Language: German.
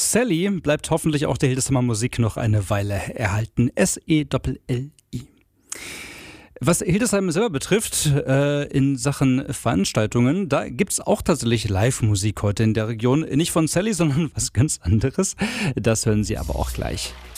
Sally bleibt hoffentlich auch der Hildesheimer Musik noch eine Weile erhalten. SELLI. Was Hildesheim selber betrifft, in Sachen Veranstaltungen, da gibt's auch tatsächlich Live-Musik heute in der Region. Nicht von Sally, sondern was ganz anderes. Das hören Sie aber auch gleich.